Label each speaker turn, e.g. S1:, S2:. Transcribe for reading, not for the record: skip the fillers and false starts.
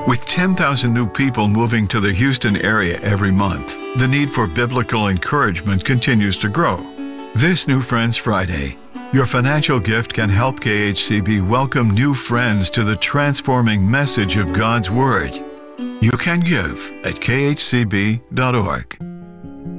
S1: With 10,000 new people moving to the Houston area every month, the need for biblical encouragement continues to grow. This New Friends Friday, your financial gift can help KHCB welcome new friends to the transforming message of God's Word. You can give at khcb.org.